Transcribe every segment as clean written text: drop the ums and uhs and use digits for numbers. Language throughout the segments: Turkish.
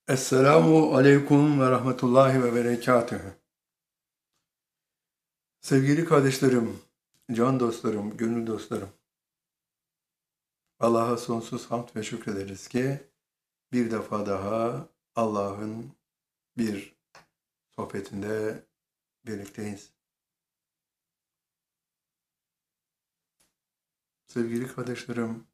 Esselamu aleyküm ve rahmetullahi ve berekatühü. Sevgili kardeşlerim, can dostlarım, gönül dostlarım. Allah'a sonsuz hamd ve şükrederiz ki bir defa daha Allah'ın bir sohbetinde birlikteyiz. Sevgili kardeşlerim,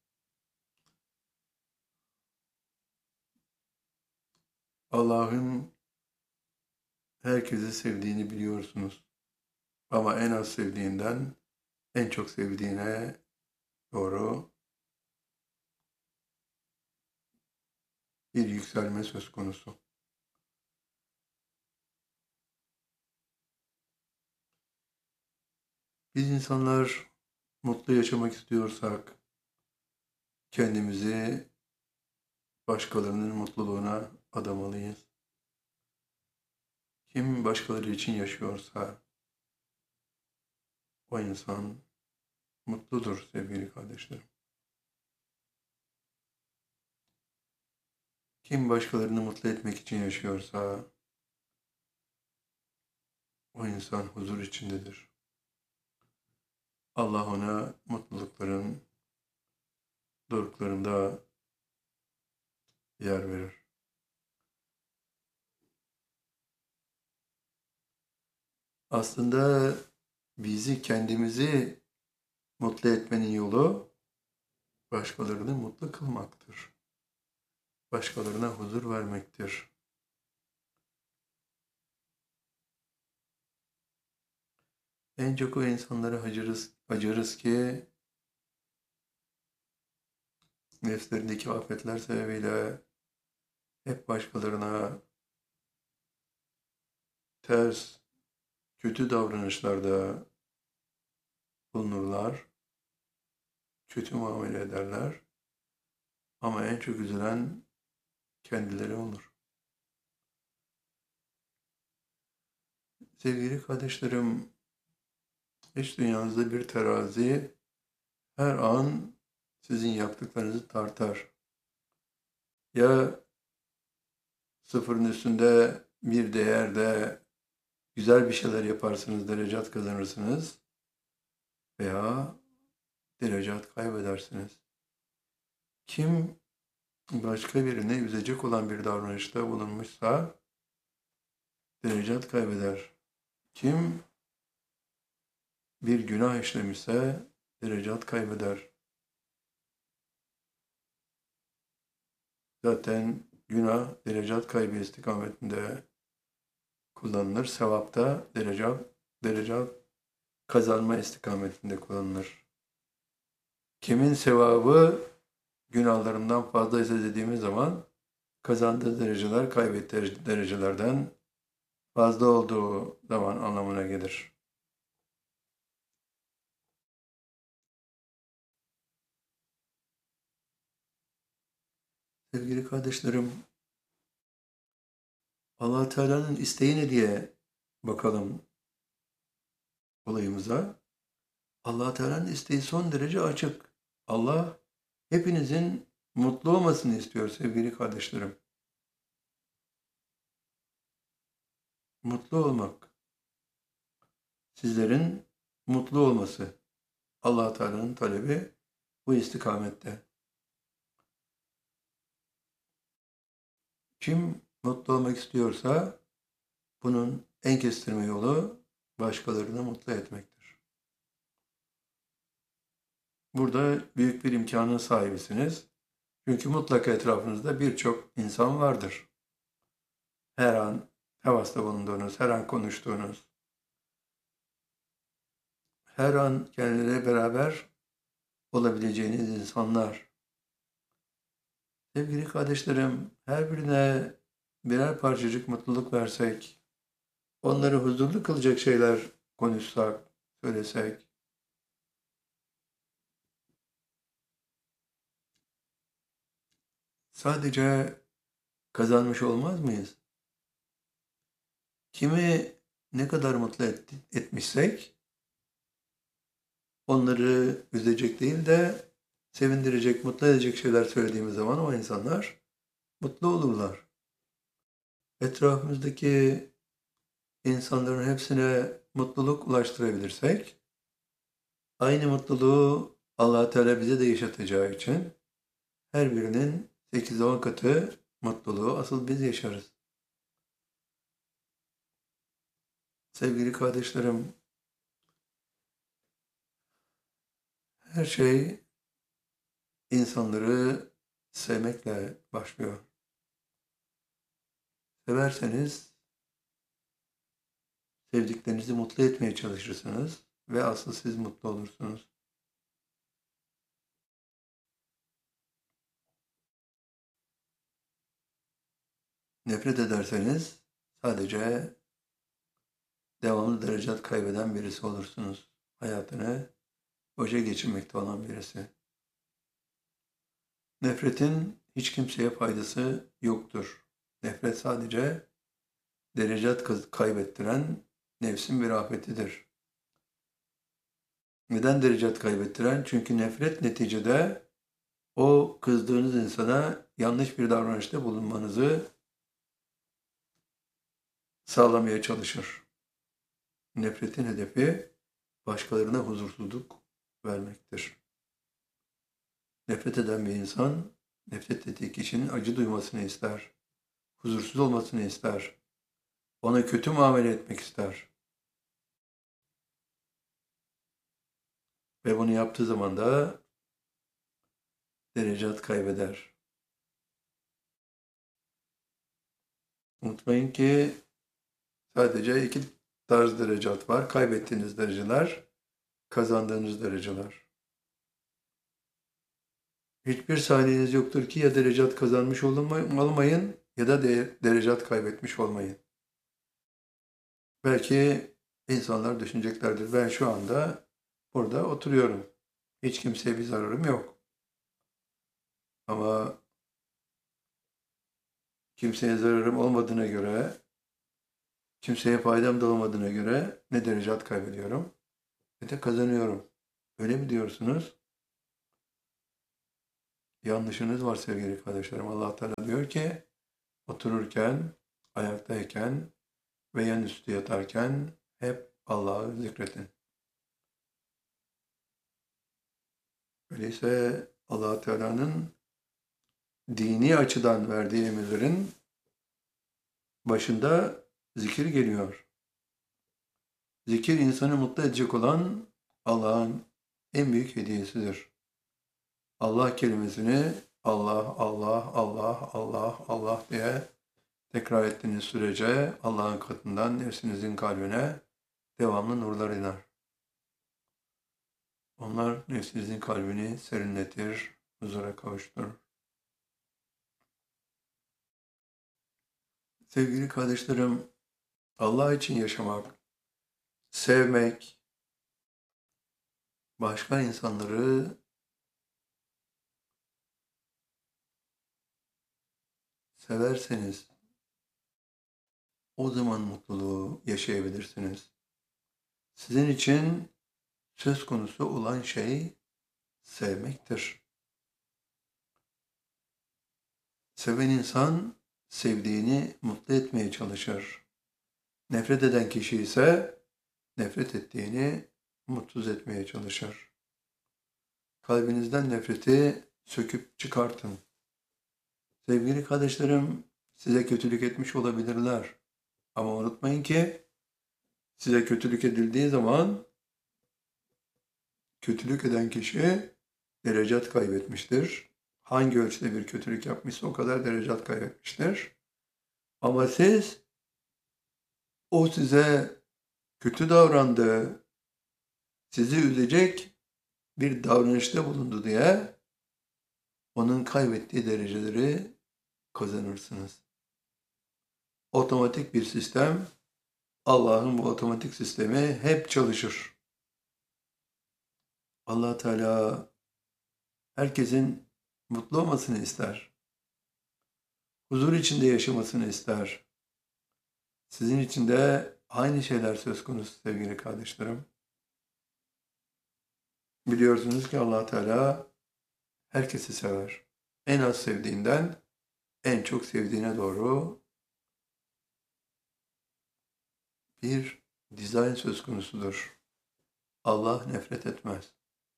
Allah'ın herkesi sevdiğini biliyorsunuz. Ama en az sevdiğinden en çok sevdiğine doğru bir yükselme söz konusu. Biz insanlar mutlu yaşamak istiyorsak kendimizi başkalarının mutluluğuna adamalıyız. Kim başkaları için yaşıyorsa o insan mutludur sevgili kardeşlerim. Kim başkalarını mutlu etmek için yaşıyorsa o insan huzur içindedir. Allah ona mutlulukların doruklarında yer verir. Aslında bizi kendimizi mutlu etmenin yolu başkalarını mutlu kılmaktır. Başkalarına huzur vermektir. En çok o insanlara acırız ki nefslerindeki afetler sebebiyle hep başkalarına ters, kötü davranışlarda bulunurlar, kötü muamele ederler ama en çok üzülen kendileri olur. Sevgili kardeşlerim, iç dünyanızda bir terazi her an sizin yaptıklarınızı tartar. Ya sıfırın üstünde bir değerde güzel bir şeyler yaparsınız, derecat kazanırsınız veya derecat kaybedersiniz. Kim başka birini üzecek olan bir davranışta bulunmuşsa derecat kaybeder. Kim bir günah işlemişse derecat kaybeder. Zaten günah derecat kaybı istikametinde kullanılır. Sevapta derecat kazanma istikametinde kullanılır. Kimin sevabı günahlarından fazlaysa dediğimiz zaman kazandığı dereceler kaybettiği derecelerden fazla olduğu zaman anlamına gelir. Sevgili kardeşlerim, Allah Teala'nın isteği ne diye bakalım olayımıza. Allah Teala'nın isteği son derece açık. Allah hepinizin mutlu olmasını istiyor sevgili kardeşlerim. Mutlu olmak, sizlerin mutlu olması. Allah Teala'nın talebi bu istikamette. Kim mutlu olmak istiyorsa bunun en kestirme yolu başkalarını mutlu etmektir. Burada büyük bir imkanın sahibisiniz. Çünkü mutlaka etrafınızda birçok insan vardır. Her an temasta bulunduğunuz, her an konuştuğunuz, her an kendileriyle beraber olabileceğiniz insanlar. Sevgili kardeşlerim, her birine birer parçacık mutluluk versek, onları huzurlu kılacak şeyler konuşsak, söylesek, sadece kazanmış olmaz mıyız? Kimi ne kadar mutlu etmişsek, onları üzecek değil de sevindirecek, mutlu edecek şeyler söylediğimiz zaman o insanlar mutlu olurlar. Etrafımızdaki insanların hepsine mutluluk ulaştırabilirsek, aynı mutluluğu Allah Teala bize de yaşatacağı için her birinin 8-10 katı mutluluğu asıl biz yaşarız. Sevgili kardeşlerim, her şey insanları sevmekle başlıyor. Severseniz sevdiklerinizi mutlu etmeye çalışırsınız ve asıl siz mutlu olursunuz. Nefret ederseniz sadece devamlı derecat kaybeden birisi olursunuz. Hayatını boşa geçirmekte olan birisi. Nefretin hiç kimseye faydası yoktur. Nefret sadece derecat kaybettiren nefsin bir afetidir. Neden derecat kaybettiren? Çünkü nefret neticede o kızdığınız insana yanlış bir davranışta bulunmanızı sağlamaya çalışır. Nefretin hedefi başkalarına huzursuzluk vermektir. Nefret eden bir insan, nefret ettiği kişinin acı duymasını ister, huzursuz olmasını ister, ona kötü muamele etmek ister. Ve bunu yaptığı zaman da derecat kaybeder. Unutmayın ki sadece iki tarz derecat var. Kaybettiğiniz dereceler, kazandığınız dereceler. Hiçbir saniyeniz yoktur ki ya derecat kazanmış olmayın ya da derecat kaybetmiş olmayın. Belki insanlar düşüneceklerdir. Ben şu anda burada oturuyorum. Hiç kimseye bir zararım yok. Ama kimseye zararım olmadığına göre, kimseye faydam da olmadığına göre ne derecat kaybediyorum ne de kazanıyorum. Öyle mi diyorsunuz? Yanlışınız var sevgili kardeşlerim. Allah Teala diyor ki otururken, ayaktayken ve yanüstü yatarken hep Allah'ı zikredin. Öyleyse Allah Teala'nın dini açıdan verdiği emirlerin başında zikir geliyor. Zikir insanı mutlu edecek olan Allah'ın en büyük hediyesidir. Allah kelimesini Allah, Allah, Allah, Allah, Allah diye tekrar ettiğiniz sürece Allah'ın katından nefsinizin kalbine devamlı nurlar iner. Onlar nefsinizin kalbini serinletir, huzura kavuşturur. Sevgili kardeşlerim, Allah için yaşamak, sevmek, başka insanları severseniz o zaman mutluluğu yaşayabilirsiniz. Sizin için söz konusu olan şey sevmektir. Seven insan sevdiğini mutlu etmeye çalışır. Nefret eden kişi ise nefret ettiğini mutsuz etmeye çalışır. Kalbinizden nefreti söküp çıkartın. Sevgili kardeşlerim, size kötülük etmiş olabilirler. Ama unutmayın ki size kötülük edildiği zaman kötülük eden kişi derecat kaybetmiştir. Hangi ölçüde bir kötülük yapmışsa o kadar derecat kaybetmiştir. Ama siz o size kötü davrandı, sizi üzecek bir davranışta bulundu diye onun kaybettiği dereceleri kazanırsınız. Otomatik bir sistem, Allah'ın bu otomatik sistemi hep çalışır. Allah Teala herkesin mutlu olmasını ister. Huzur içinde yaşamasını ister. Sizin için de aynı şeyler söz konusu sevgili kardeşlerim. Biliyorsunuz ki Allah Teala herkesi sever. En az sevdiğinden en çok sevdiğine doğru bir dizayn söz konusudur. Allah nefret etmez.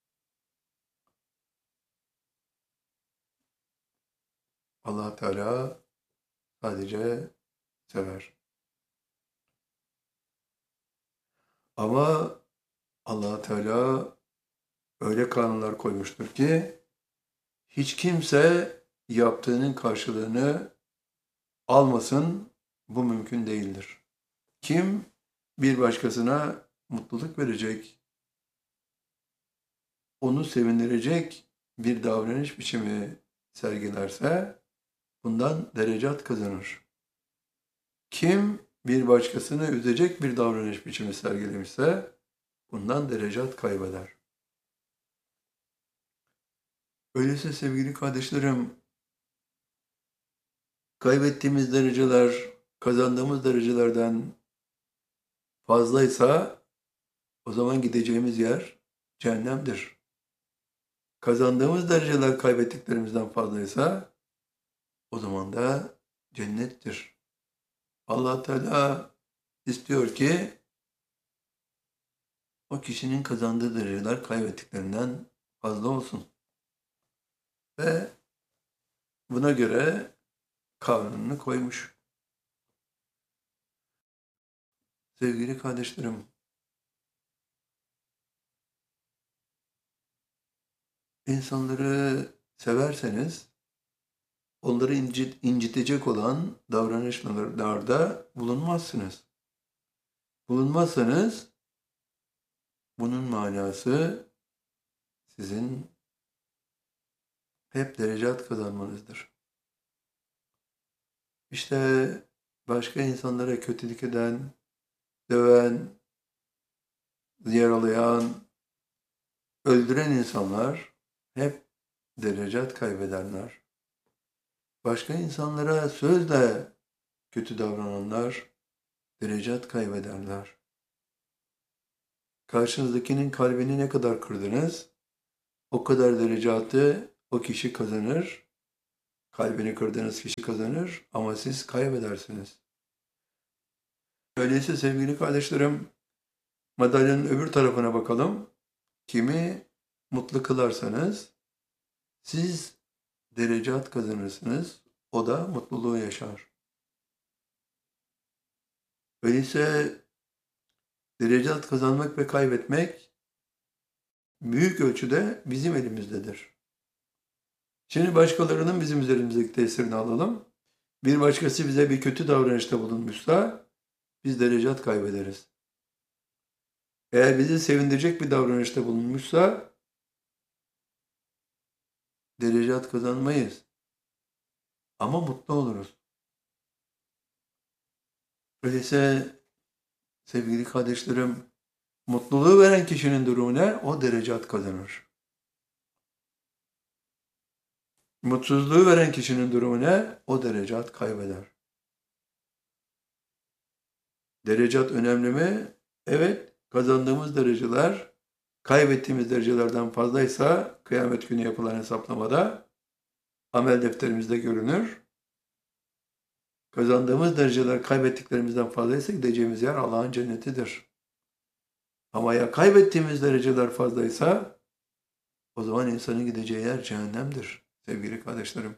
Allah Teala sadece sever. Ama Allah Teala öyle kanunlar koymuştur ki hiç kimse yaptığının karşılığını almasın, bu mümkün değildir. Kim bir başkasına mutluluk verecek, onu sevindirecek bir davranış biçimi sergilerse bundan derecat kazanır. Kim bir başkasını üzecek bir davranış biçimi sergilemişse bundan derecat kaybeder. Öyleyse sevgili kardeşlerim, kaybettiğimiz dereceler kazandığımız derecelerden fazlaysa o zaman gideceğimiz yer cehennemdir. Kazandığımız dereceler kaybettiklerimizden fazlaysa o zaman da cennettir. Allah Teala istiyor ki o kişinin kazandığı dereceler kaybettiklerinden fazla olsun. Ve buna göre kanununu koymuş. Sevgili kardeşlerim, insanları severseniz onları incitecek olan davranışlarda bulunmazsınız. Bulunmazsanız bunun manası sizin hep derecat kazanmanızdır. İşte başka insanlara kötülük eden, döven, yaralayan, öldüren insanlar hep derecat kaybederler. Başka insanlara sözle kötü davrananlar derecat kaybederler. Karşınızdakinin kalbini ne kadar kırdınız, o kadar derecatı o kişi kazanır. Kalbini kırdığınız kişi kazanır ama siz kaybedersiniz. Öyleyse sevgili kardeşlerim, madalyonun öbür tarafına bakalım. Kimi mutlu kılarsanız siz derecat kazanırsınız, o da mutluluğu yaşar. Öyleyse derecat kazanmak ve kaybetmek büyük ölçüde bizim elimizdedir. Şimdi başkalarının bizim üzerimizdeki tesirini alalım. Bir başkası bize bir kötü davranışta bulunmuşsa biz derecat kaybederiz. Eğer bizi sevindirecek bir davranışta bulunmuşsa derecat kazanmayız. Ama mutlu oluruz. Öyleyse sevgili kardeşlerim, mutluluğu veren kişinin durumu ne? O derecat kazanır. Mutsuzluğu veren kişinin durumu ne? O derecat kaybeder. Derecat önemli mi? Evet, kazandığımız dereceler kaybettiğimiz derecelerden fazlaysa kıyamet günü yapılan hesaplamada amel defterimizde görünür. Kazandığımız dereceler kaybettiklerimizden fazlaysa gideceğimiz yer Allah'ın cennetidir. Ama ya kaybettiğimiz dereceler fazlaysa o zaman insanın gideceği yer cehennemdir sevgili kardeşlerim.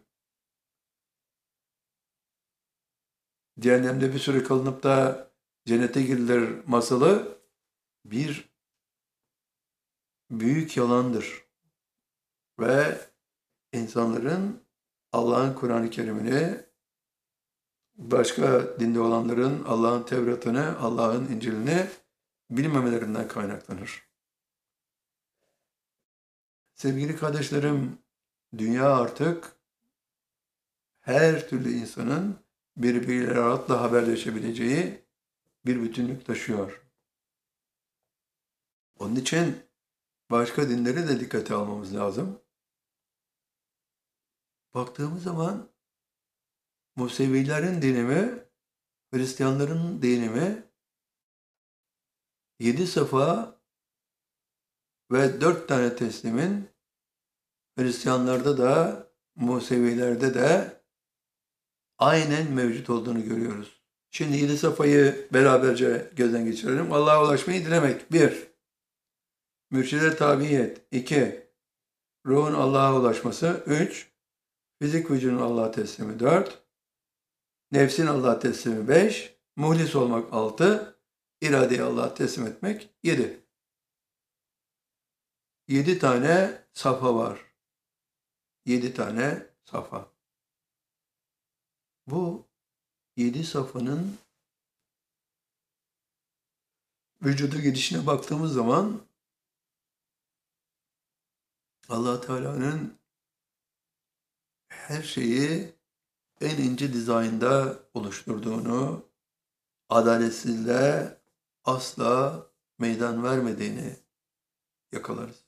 Cehennemde bir süre kalınıp da cennete girilir masalı bir büyük yalandır. Ve insanların Allah'ın Kur'an-ı Kerim'ini, başka dinde olanların Allah'ın Tevrat'ını, Allah'ın İncil'ini bilmemelerinden kaynaklanır. Sevgili kardeşlerim, dünya artık her türlü insanın birbiriyle rahatla haberleşebileceği bir bütünlük taşıyor. Onun için başka dinleri de dikkate almamız lazım. Baktığımız zaman Musevilerin dini mi, Hristiyanların dini mi, 7 safa ve 4 tane teslimin Hristiyanlarda da Musevilerde de aynen mevcut olduğunu görüyoruz. Şimdi 7 safayı beraberce gözden geçirelim. Allah'a ulaşmayı dilemek. 1. Mürşide tabiyet. 2. Ruhun Allah'a ulaşması. 3. Fizik vücudun Allah'a teslimi. 4. Nefsin Allah'a teslimi. 5. Muhlis olmak. 6. İradeyi Allah'a teslim etmek. 7. 7 tane safa var. 7 tane safa. Bu 7 safhanın vücuda gidişine baktığımız zaman Allah Teala'nın her şeyi en ince dizaynda oluşturduğunu, adaletsizliğe asla meydan vermediğini yakalarız.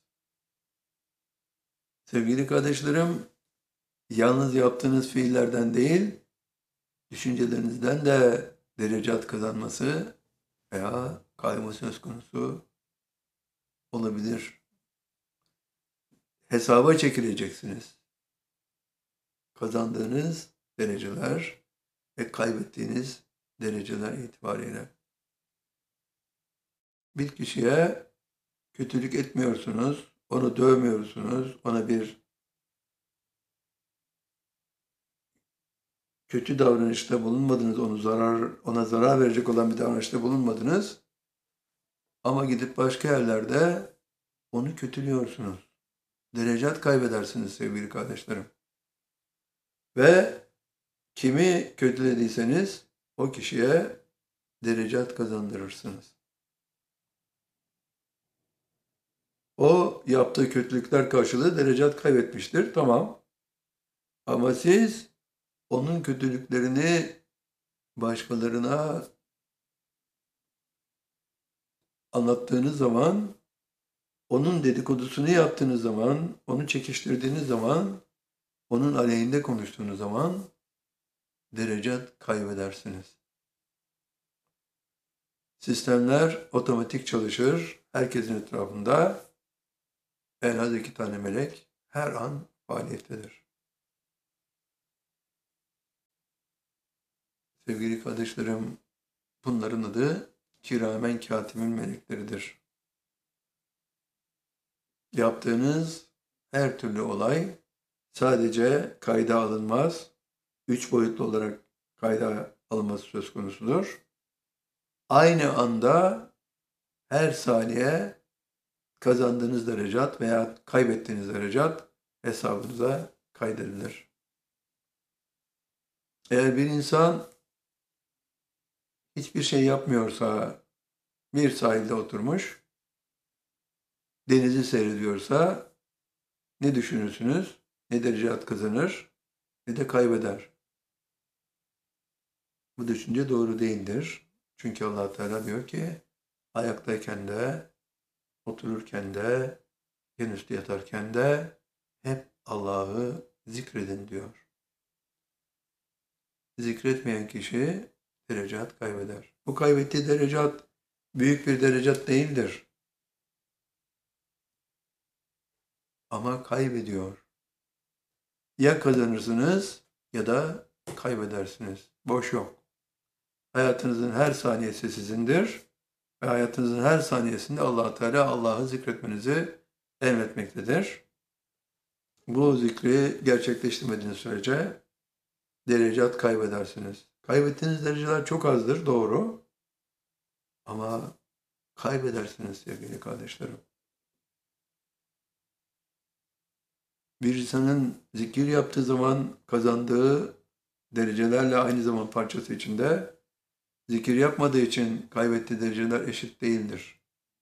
Sevgili kardeşlerim, yalnız yaptığınız fiillerden değil, düşüncelerinizden de derecat kazanması veya kayma söz konusu olabilir. Hesaba çekileceksiniz. Kazandığınız dereceler ve kaybettiğiniz dereceler itibariyle. Bir kişiye kötülük etmiyorsunuz, onu dövmüyorsunuz, ona bir kötü davranışta bulunmadınız, ona zarar verecek olan bir davranışta bulunmadınız. Ama gidip başka yerlerde onu kötülüyorsunuz. Derecat kaybedersiniz sevgili kardeşlerim. Ve kimi kötülediyseniz o kişiye derecat kazandırırsınız. O yaptığı kötülükler karşılığı derecat kaybetmiştir. Tamam. Ama siz onun kötülüklerini başkalarına anlattığınız zaman, onun dedikodusunu yaptığınız zaman, onu çekiştirdiğiniz zaman, onun aleyhinde konuştuğunuz zaman derecat kaybedersiniz. Sistemler otomatik çalışır. Herkesin etrafında en az 2 tane melek her an faaliyettedir. Sevgili kardeşlerim, bunların adı kiramen katimin melekleridir. Yaptığınız her türlü olay sadece kayda alınmaz, 3 boyutlu olarak kayda alınması söz konusudur. Aynı anda her saniye kazandığınız derecat veya kaybettiğiniz derecat hesabınıza kaydedilir. Eğer bir insan hiçbir şey yapmıyorsa, bir sahilde oturmuş, denizi seyrediyorsa ne düşünürsünüz? Ne derecat kazanır, ne de kaybeder. Bu düşünce doğru değildir. Çünkü Allah Teala diyor ki, ayaktayken de, otururken de, yan üstü yatarken de hep Allah'ı zikredin diyor. Zikretmeyen kişi derecat kaybeder. Bu kaybettiği derecat büyük bir derecat değildir. Ama kaybediyor. Ya kazanırsınız ya da kaybedersiniz. Boş yok. Hayatınızın her saniyesi sizindir ve hayatınızın her saniyesinde Allah Teala Allah'ı zikretmenizi emretmektedir. Bu zikri gerçekleştirmediğiniz sürece derecat kaybedersiniz. Kaybettiğiniz dereceler çok azdır, doğru. Ama kaybedersiniz sevgili kardeşlerim. Bir insanın zikir yaptığı zaman kazandığı derecelerle aynı zaman parçası içinde, zikir yapmadığı için kaybettiği dereceler eşit değildir.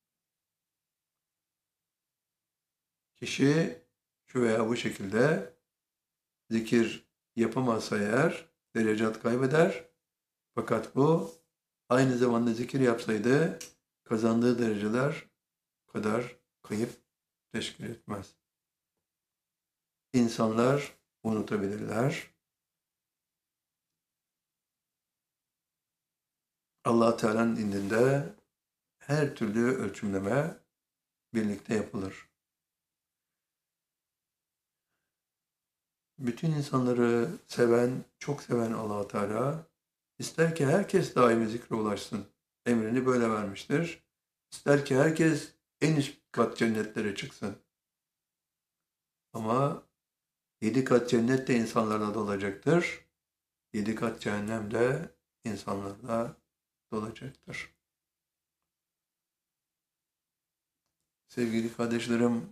Kişi şu veya bu şekilde zikir yapamazsa eğer derecat kaybeder. Fakat bu aynı zamanda zikir yapsaydı kazandığı dereceler kadar kayıp teşkil etmez. İnsanlar unutabilirler. Allah Teala'nın indinde her türlü ölçümleme birlikte yapılır. Bütün insanları seven, çok seven Allah Teala İster ki herkes daimi zikre ulaşsın. Emrini böyle vermiştir. İster ki herkes en üst kat cennetlere çıksın. Ama 7 kat cennet de insanlarla dolacaktır. 7 kat cehennem de insanlarla dolacaktır. Sevgili kardeşlerim,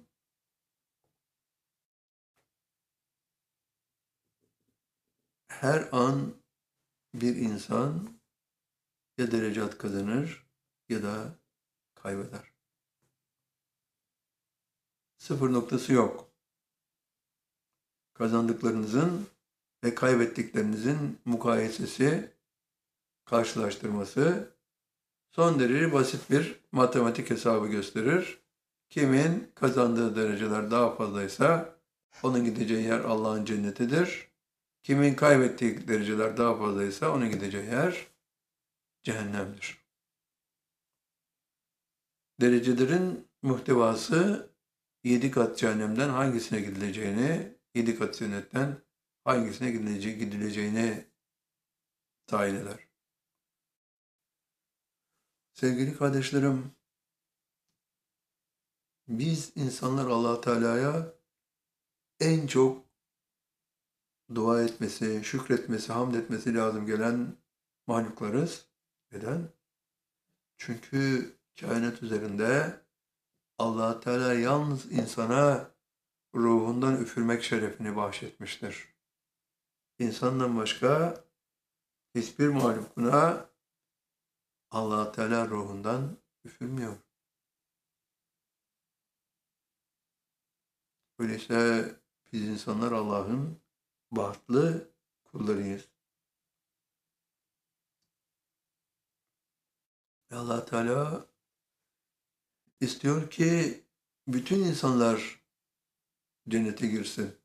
her an bir insan ya derecat kazanır ya da kaybeder. Sıfır noktası yok. Kazandıklarınızın ve kaybettiklerinizin mukayesesi, karşılaştırması son derece basit bir matematik hesabı gösterir. Kimin kazandığı dereceler daha fazlaysa onun gideceği yer Allah'ın cennetidir. Kimin kaybettiği dereceler daha fazlaysa onun gideceği yer cehennemdir. Derecelerin muhtevası 7 kat cehennemden hangisine gidileceğini, 7 kat cennetten hangisine gidileceğini tayin eder. Sevgili kardeşlerim, biz insanlar Allah Teala'ya en çok dua etmesi, şükretmesi, hamd etmesi lazım gelen mahluklarız. Neden? Çünkü kainat üzerinde Allah Teala yalnız insana ruhundan üfürmek şerefini bahşetmiştir. İnsandan başka hiçbir mahlukuna Allah Teala ruhundan üfürmüyor. Öyleyse biz insanlar Allah'ın bahtlı kullarıyız. Ve Allah Teala istiyor ki bütün insanlar cennete girsin.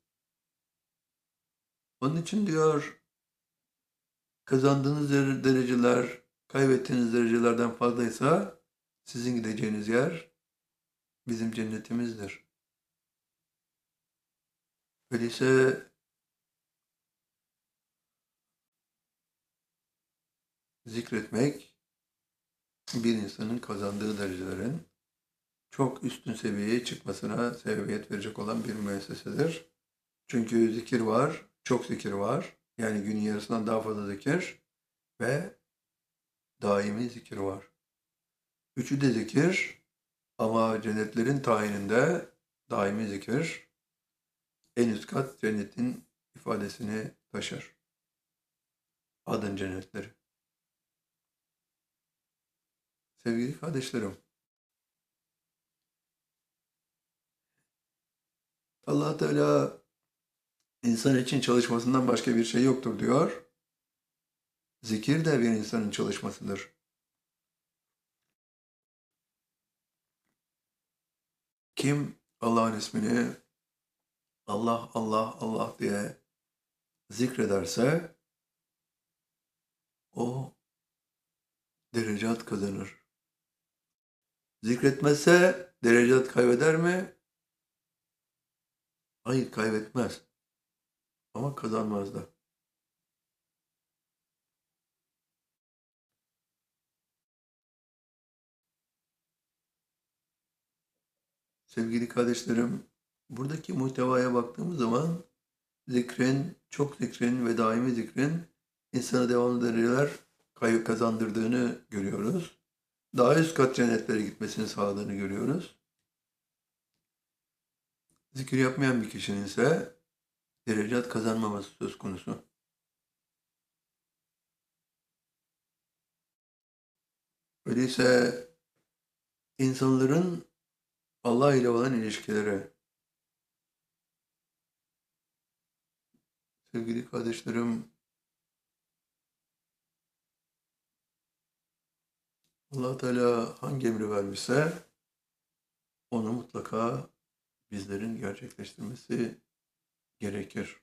Onun için diyor, kazandığınız dereceler, kaybettiğiniz derecelerden fazlaysa sizin gideceğiniz yer bizim cennetimizdir. Öyleyse zikretmek bir insanın kazandığı derecelerin çok üstün seviyeye çıkmasına sebebiyet verecek olan bir müessesedir. Çünkü zikir var, çok zikir var. Yani günün yarısından daha fazla zikir ve daimi zikir var. Üçü de zikir ama cennetlerin tayininde daimi zikir en üst kat cennetin ifadesini taşır. Adın cennetleri. Sevgili kardeşlerim, Allah Teala insan için çalışmasından başka bir şey yoktur diyor. Zikir de bir insanın çalışmasıdır. Kim Allah'ın ismini Allah, Allah, Allah diye zikrederse o derecat kazanır. Zikretmezse derecat kaybeder mi? Hayır, kaybetmez. Ama kazanmaz da. Sevgili kardeşlerim, buradaki muhtevaya baktığımız zaman zikrin, çok zikrin ve daimi zikrin insana devamlı dereceler kazandırdığını görüyoruz. Daha üst kat cennetlere gitmesini sağladığını görüyoruz. Zikir yapmayan bir kişinin ise derecat kazanmaması söz konusu. Öyleyse insanların Allah ile olan ilişkileri, sevgili kardeşlerim, Allah Teala hangi emri vermişse onu mutlaka bizlerin gerçekleştirmesi gerekir.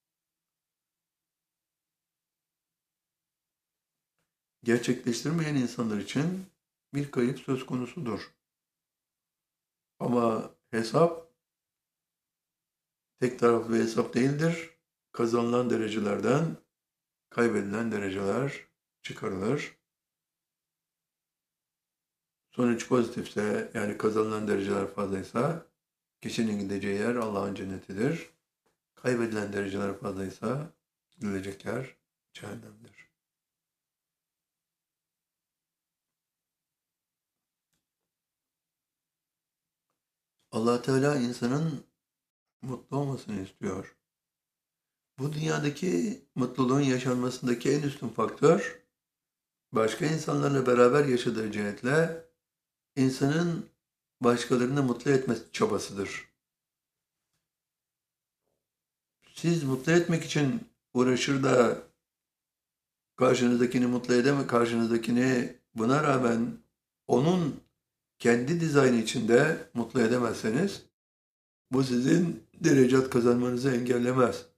Gerçekleştirmeyen insanlar için bir kayıp söz konusudur. Ama hesap tek taraflı bir hesap değildir. Kazanılan derecelerden kaybedilen dereceler çıkarılır. Sonuç pozitifse, yani kazanılan dereceler fazlaysa, kişinin gideceği yer Allah'ın cennetidir. Kaybedilen dereceler fazlaysa, gidilecek yer cehennemdir. Allah Teala insanın mutlu olmasını istiyor. Bu dünyadaki mutluluğun yaşanmasındaki en üstün faktör, başka insanlarla beraber yaşadığı cihetle insanın başkalarını mutlu etme çabasıdır. Siz mutlu etmek için uğraşır da karşınızdakini buna rağmen onun kendi dizaynı içinde mutlu edemezseniz, bu sizin derecat kazanmanızı engellemez.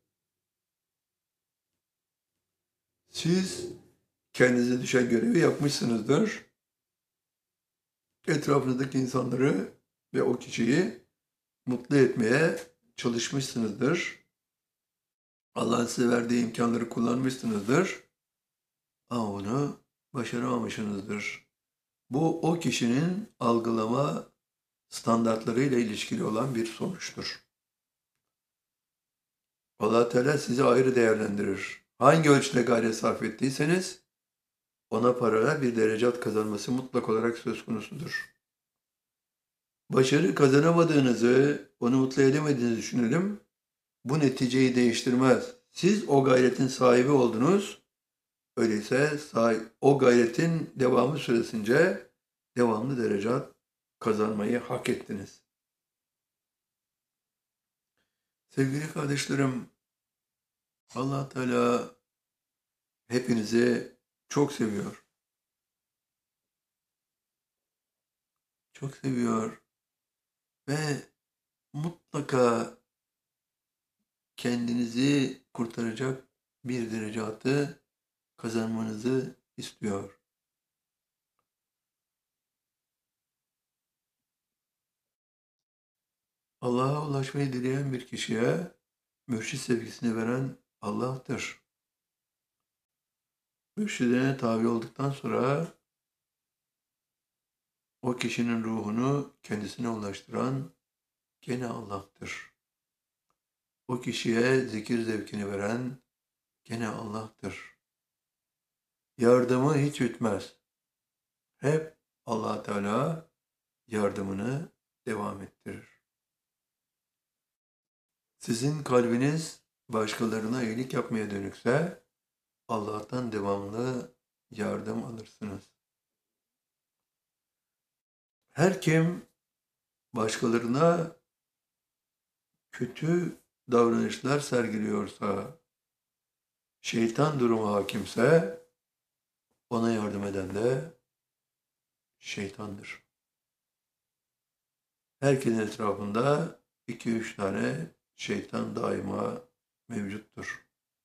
Siz kendinize düşen görevi yapmışsınızdır. Etrafınızdaki insanları ve o kişiyi mutlu etmeye çalışmışsınızdır. Allah'ın size verdiği imkanları kullanmışsınızdır. Ama bunu başaramamışsınızdır. Bu o kişinin algılama standartlarıyla ilişkili olan bir sonuçtur. Allah Teala sizi ayrı değerlendirir. Hangi ölçüde gayret sarf ettiyseniz ona paralel bir derecat kazanması mutlak olarak söz konusudur. Başarı kazanamadığınızı, onu mutlu edemediğinizi düşünelim. Bu neticeyi değiştirmez. Siz o gayretin sahibi oldunuz. Öyleyse o gayretin devamı süresince devamlı derecat kazanmayı hak ettiniz. Sevgili kardeşlerim, Allah Teala hepinizi çok seviyor. Çok seviyor ve mutlaka kendinizi kurtaracak bir derecatı kazanmanızı istiyor. Allah'a ulaşmayı dileyen bir kişiye mürşid sevgisini veren Allah'tır. Mürşidine tabi olduktan sonra o kişinin ruhunu kendisine ulaştıran gene Allah'tır. O kişiye zikir zevkini veren gene Allah'tır. Yardımı hiç bitmez. Hep Allah Teala yardımını devam ettirir. Sizin kalbiniz başkalarına iyilik yapmaya dönükse Allah'tan devamlı yardım alırsınız. Her kim başkalarına kötü davranışlar sergiliyorsa, şeytan durumu hakimse ona yardım eden de şeytandır. Herkesin etrafında 2-3 tane şeytan daima mevcuttur.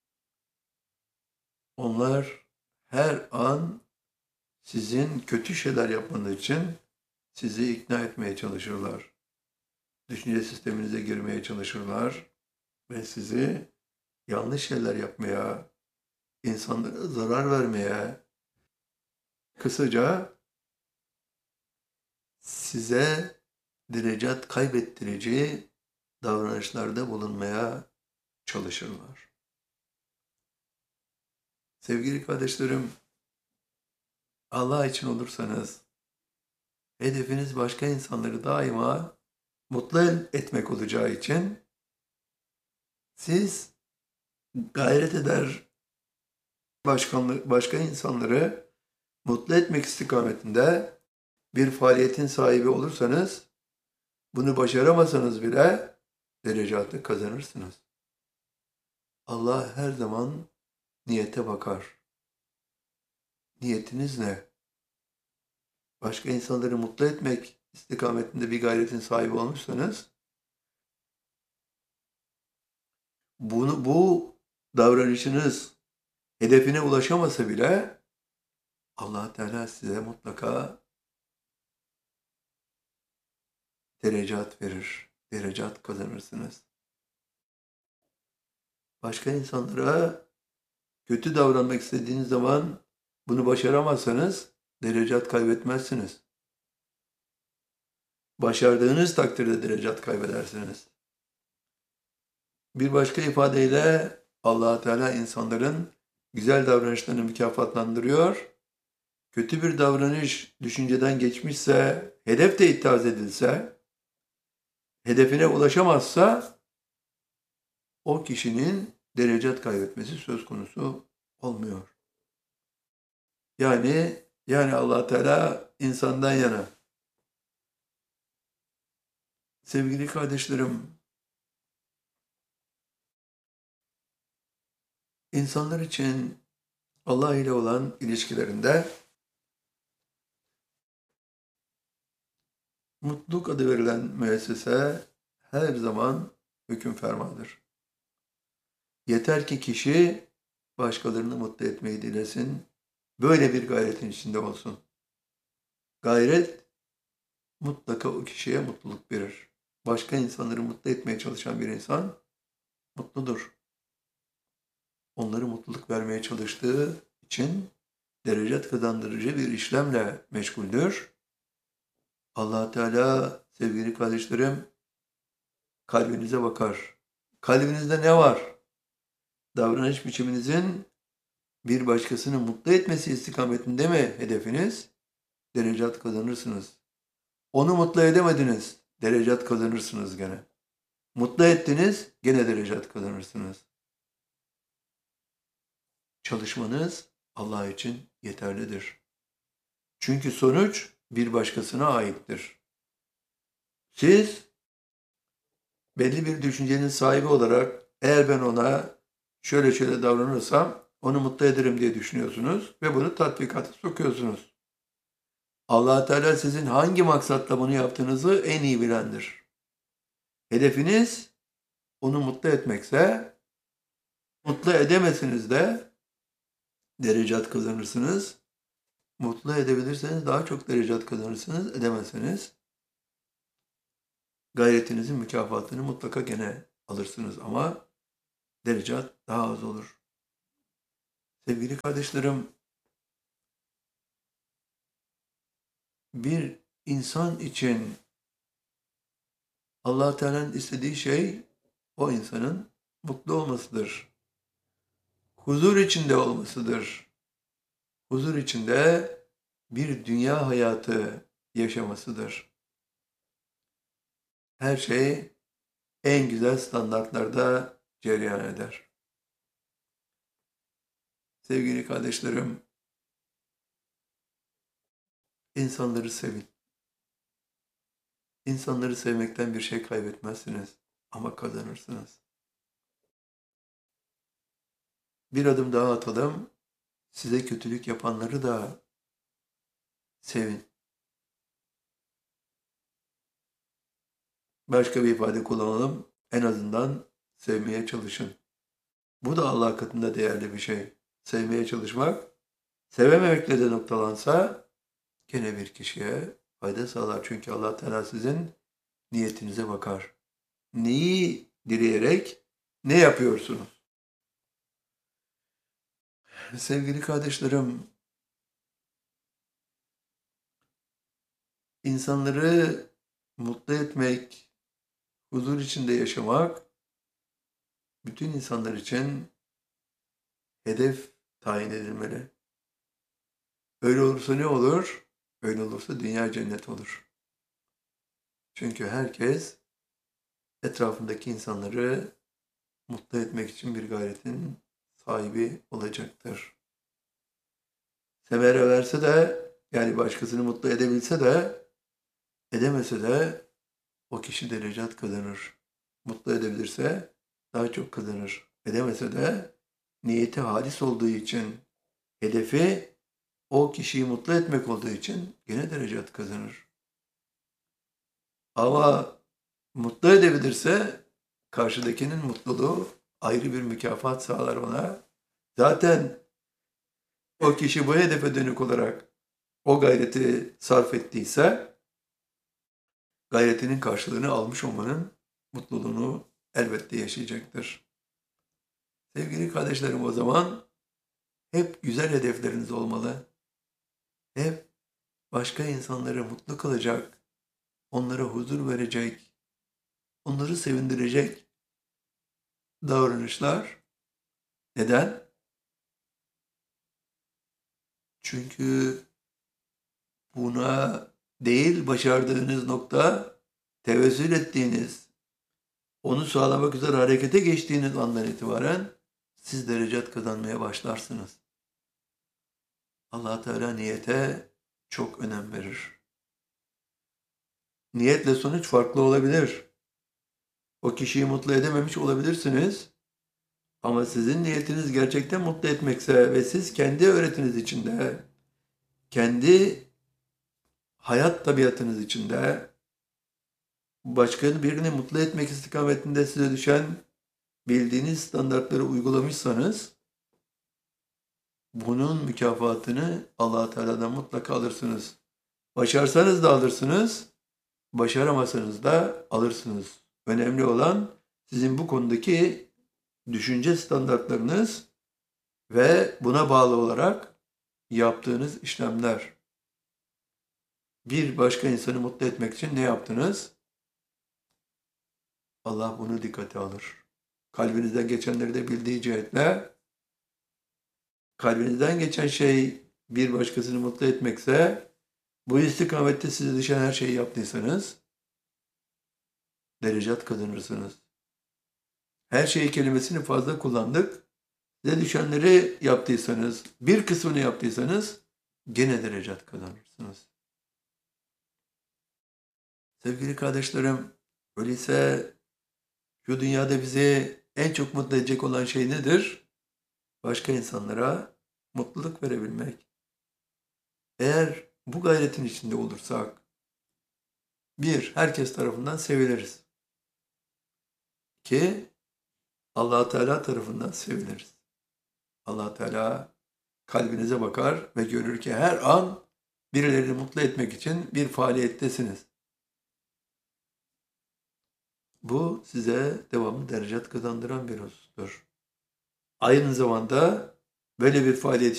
Onlar her an sizin kötü şeyler yapmanız için sizi ikna etmeye çalışırlar. Düşünce sisteminize girmeye çalışırlar ve sizi yanlış şeyler yapmaya, insanlara zarar vermeye, kısaca size derecat kaybettirici davranışlarda bulunmaya çalışırlar. Sevgili kardeşlerim, Allah için olursanız, hedefiniz başka insanları daima mutlu etmek olacağı için siz gayret eder başka insanları mutlu etmek istikametinde bir faaliyetin sahibi olursanız, bunu başaramasanız bile derecatı kazanırsınız. Allah her zaman niyete bakar. Niyetiniz ne? Başka insanları mutlu etmek istikametinde bir gayretin sahibi olmuşsanız, bu davranışınız hedefine ulaşamasa bile Allah Teala size mutlaka derecat verir. Derecat kazanırsınız. Başka insanlara kötü davranmak istediğiniz zaman Bunu başaramazsanız derecat kaybetmezsiniz. Başardığınız takdirde derecat kaybedersiniz. Bir başka ifadeyle Allah Teala insanların güzel davranışlarını mükafatlandırıyor. Kötü bir davranış düşünceden geçmişse, hedef de itiraz edilse, hedefine ulaşamazsa o kişinin derecat kaybetmesi söz konusu olmuyor. Yani Allah Teala insandan yana. Sevgili kardeşlerim, insanlar için Allah ile olan ilişkilerinde mutluluk adı verilen müessese her zaman hüküm fermandır. Yeter ki kişi başkalarını mutlu etmeyi dilesin, böyle bir gayretin içinde olsun. Gayret mutlaka o kişiye mutluluk verir. Başka insanları mutlu etmeye çalışan bir insan mutludur. Onları mutluluk vermeye çalıştığı için derecat kazandırıcı bir işlemle meşguldür. Allah Teala sevgili kardeşlerim kalbinize bakar. Kalbinizde ne var? Davranış biçiminizin bir başkasını mutlu etmesi istikametinde mi hedefiniz? Derecat kazanırsınız. Onu mutlu edemediniz. Derecat kazanırsınız gene. Mutlu ettiniz, gene derecat kazanırsınız. Çalışmanız Allah için yeterlidir. Çünkü sonuç bir başkasına aittir. Siz belli bir düşüncenin sahibi olarak eğer ben ona şöyle davranırsam onu mutlu ederim diye düşünüyorsunuz ve bunu tatbikata sokuyorsunuz. Allah Teala sizin hangi maksatla bunu yaptığınızı en iyi bilendir. Hedefiniz onu mutlu etmekse, mutlu edemezsiniz de derecat kazanırsınız. Mutlu edebilirseniz daha çok derecat kazanırsınız, edemezseniz gayretinizin mükafatını mutlaka gene alırsınız ama derecat daha az olur. Sevgili kardeşlerim, bir insan için Allah Teala'nın istediği şey o insanın mutlu olmasıdır. Huzur içinde olmasıdır. Huzur içinde bir dünya hayatı yaşamasıdır. Her şey en güzel standartlarda cereyan eder. Sevgili kardeşlerim, insanları sevin. İnsanları sevmekten bir şey kaybetmezsiniz ama kazanırsınız. Bir adım daha atalım. Size kötülük yapanları da sevin. Başka bir ifade kullanalım. En azından sevmeye çalışın. Bu da Allah katında değerli bir şey. Sevmeye çalışmak, sevememekle de noktalansa gene bir kişiye fayda sağlar. Çünkü Allah Teala sizin niyetinize bakar. Neyi dileyerek ne yapıyorsunuz? Sevgili kardeşlerim, insanları mutlu etmek, huzur içinde yaşamak, bütün insanlar için hedef tayin edilmeli. Öyle olursa ne olur? Öyle olursa dünya cennet olur. Çünkü herkes etrafındaki insanları mutlu etmek için bir gayretin sahibi olacaktır. Sever verse de, yani başkasını mutlu edebilse de, edemese de o kişi derecat kazanır. Mutlu edebilirse daha çok kazanır. Edemese de niyeti halis olduğu için, hedefi o kişiyi mutlu etmek olduğu için gene derecat kazanır. Ama mutlu edebilirse karşıdakinin mutluluğu ayrı bir mükafat sağlar ona. Zaten o kişi bu hedefe dönük olarak o gayreti sarf ettiyse gayretinin karşılığını almış olmanın mutluluğunu elbette yaşayacaktır. Sevgili kardeşlerim, o zaman Hep güzel hedefleriniz olmalı. Hep başka insanları mutlu kılacak, onlara huzur verecek, onları sevindirecek davranışlar. Neden? Çünkü buna değil başardığınız nokta, tevezzül ettiğiniz, onu sağlamak üzere harekete geçtiğiniz andan itibaren siz derecat kazanmaya başlarsınız. Allah Teala niyete çok önem verir. Niyetle sonuç farklı olabilir. O kişiyi mutlu edememiş olabilirsiniz. Ama sizin niyetiniz gerçekten mutlu etmekse ve siz kendi öğretiniz içinde, kendi hayat tabiatınız içinde, başka birini mutlu etmek istikametinde size düşen bildiğiniz standartları uygulamışsanız, bunun mükafatını Allah Teala'dan mutlaka alırsınız. Başarsanız da alırsınız, başaramasanız da alırsınız. Önemli olan sizin bu konudaki düşünce standartlarınız ve buna bağlı olarak yaptığınız işlemler. Bir başka insanı mutlu etmek için ne yaptınız? Allah bunu dikkate alır. Kalbinizden geçenleri de bildiği cihetle, kalbinizden geçen şey bir başkasını mutlu etmekse, bu istikamette size düşen her şeyi yaptıysanız, derecat kazanırsınız. Her şey kelimesini fazla kullandık. Size düşenleri yaptıysanız, bir kısmını yaptıysanız, gene derecat kazanırsınız. Sevgili kardeşlerim, öyleyse şu dünyada bizi en çok mutlu edecek olan şey nedir? Başka insanlara mutluluk verebilmek. Eğer bu gayretin içinde olursak, bir, herkes tarafından seviliriz. İki, Allah Teala tarafından seviliriz. Allah Teala kalbinize bakar ve görür ki her an birilerini mutlu etmek için bir faaliyettesiniz. Bu size devamlı derecat kazandıran bir husustur. Aynı zamanda böyle bir faaliyet